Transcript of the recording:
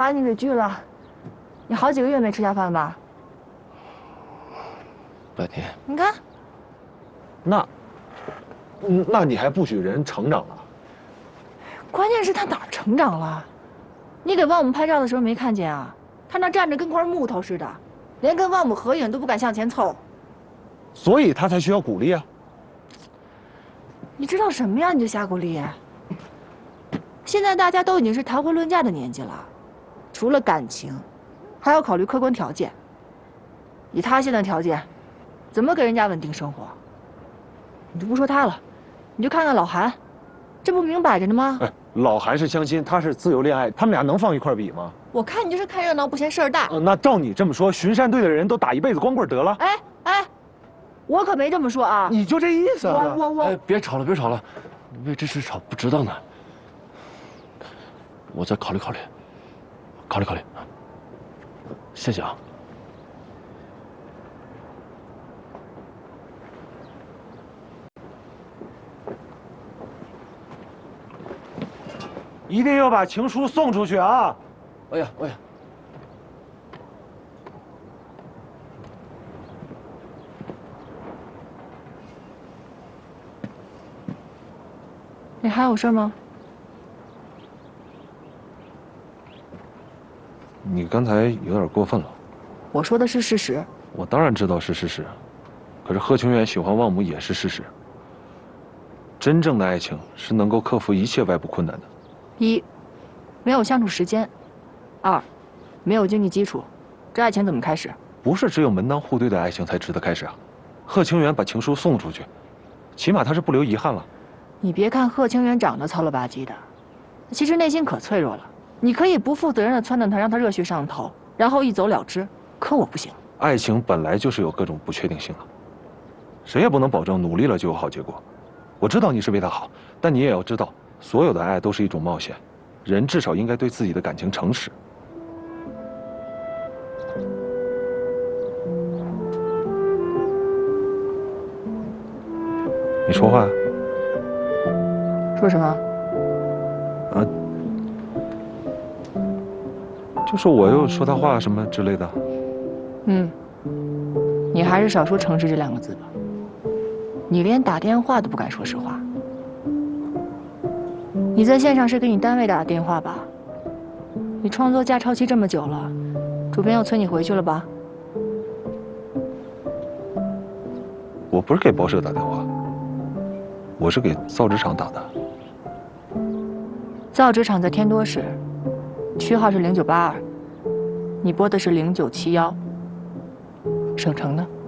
把你给拒了。你好几个月没吃下饭吧？ 半天。 你看， 那你还不许人成长了？ 关键是他哪儿成长了？你给旺姆拍照的时候没看见啊？他那站着跟块木头似的，连跟旺姆合影都不敢向前凑。 所以他才需要鼓励啊。 你知道什么呀？你就瞎鼓励。现在大家都已经是谈婚论嫁的年纪了，除了感情，还要考虑客观条件。以他现在条件，怎么给人家稳定生活？你就不说他了，你就看看老韩，这不明摆着呢吗？ 哎，老韩是相亲，他是自由恋爱，他们俩能放一块比吗？ 我看你就是看热闹不嫌事儿大。 那照你这么说，巡山队的人都打一辈子光棍得了？ 哎，我可没这么说啊！ 你就这意思啊？ 哎，别吵了，别吵了，为这事吵不值当的。我再考虑考虑，考虑考虑。谢谢啊。 一定要把情书送出去啊！ 哎呀，哎呀。 你还有事吗？ 你刚才有点过分了。 我说的是事实。 我当然知道是事实，可是贺清源喜欢旺姆也是事实。真正的爱情是能够克服一切外部困难的。 一，没有相处时间；二，没有经济基础，这爱情怎么开始？ 不是只有门当户对的爱情才值得开始啊！贺清源把情书送出去，起码他是不留遗憾了。 你别看贺清源长得糙了吧唧的，其实内心可脆弱了。你可以不负责任的撺掇他，让他热血上头，然后一走了之。可我不行。 爱情本来就是有各种不确定性的，谁也不能保证努力了就有好结果。我知道你是为他好，但你也要知道，所有的爱都是一种冒险，人至少应该对自己的感情诚实。你说话。 说什么？ 啊，就说我又说他话什么之类的。 你还是少说诚实这2个字吧。你连打电话都不敢说实话。你在线上是给你单位打的电话吧？你创作假超期这么久了，主编要催你回去了吧？ 我不是给报社打电话，我是给造纸厂打的。 造纸厂在天多市，区号是0982，你拨的是0971，省城的。